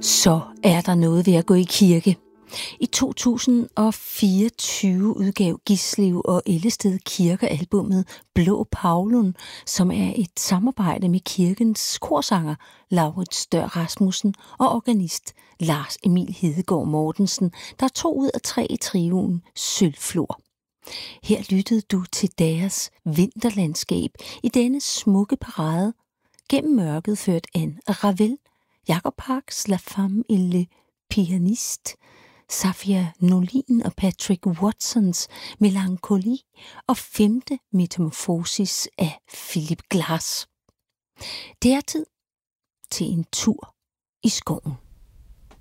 Så er der noget ved at gå i kirke. I 2024 udgav Gislev og Ellested Kirker albummet Blå Pavlon, som er et samarbejde med kirkens korsanger Laurits Dør Rasmussen og organist Lars Emil Hedegaard Mortensen, der er 2 ud af 3 i trioen Sølvflor. Her lyttede du til deres vinterlandskab i denne smukke parade, gennem mørket ført an Ravel, Jacob Parks La Femme et le Pianiste, Safia Nolin og Patrick Watsons Melankoli og 5. Metamorfosis af Philip Glass. Det er tid til en tur i skoven.